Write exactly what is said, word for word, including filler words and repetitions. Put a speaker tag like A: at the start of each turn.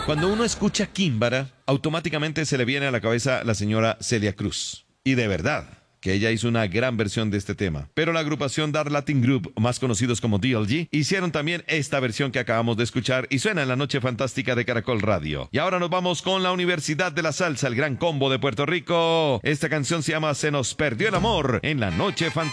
A: Cuando uno escucha Kimbara, automáticamente se le viene a la cabeza la señora Celia Cruz. Y de verdad, que ella hizo una gran versión de este tema. Pero la agrupación Dar Latin Group, más conocidos como D L G, hicieron también esta versión que acabamos de escuchar y suena en la noche fantástica de Caracol Radio. Y ahora nos vamos con la Universidad de la Salsa, el Gran Combo de Puerto Rico. Esta canción se llama Se nos perdió el amor en la noche fantástica.